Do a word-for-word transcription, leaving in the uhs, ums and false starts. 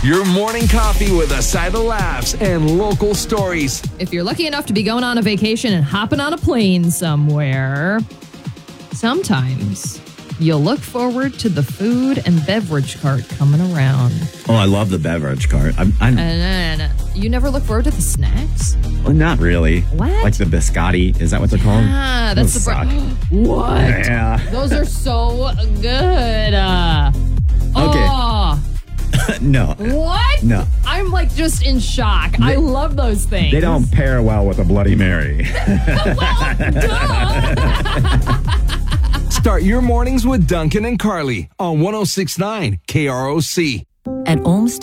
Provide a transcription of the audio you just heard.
Your morning coffee with a side of laughs and local stories. If you're lucky enough to be going on a vacation and hopping on a plane somewhere, sometimes you'll look forward to the food and beverage cart coming around. Oh, I love the beverage cart. I'm, I'm And you never look forward to the snacks? well, not really. What? Like the biscotti. Is that what they're called? Ah, that's Those the suck. br- What? Yeah. Those are so good. Uh, Okay. Oh, No. what? No. I'm like just in shock. I love those things. They don't pair well with a Bloody Mary. Well, duh. Start your mornings with Duncan and Carly on one oh six point nine K R O C. At Olmsted